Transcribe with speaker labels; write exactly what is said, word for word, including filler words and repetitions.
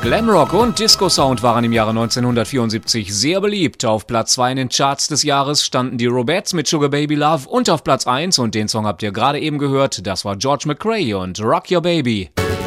Speaker 1: Glamrock und Disco-Sound waren im Jahre neunzehnhundertvierundsiebzig sehr beliebt. Auf Platz zwei in den Charts des Jahres standen die Robettes mit Sugar Baby Love und auf Platz eins, und den Song habt ihr gerade eben gehört, das war George McRae und Rock Your Baby.